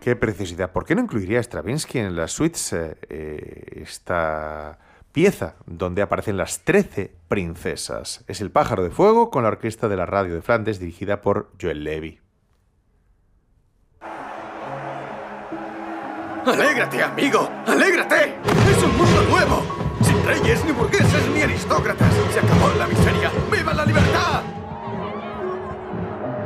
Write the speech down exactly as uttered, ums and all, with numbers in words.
Qué preciosidad. ¿Por qué no incluiría Stravinsky en las suites eh, eh, esta pieza donde aparecen las trece princesas? Es El pájaro de fuego con la orquesta de la radio de Flandes dirigida por Joel Levy. ¡Alégrate, amigo! ¡Alégrate! ¡Es un mundo nuevo! Sin reyes, ni burgueses, ni aristócratas. Se acabó la miseria.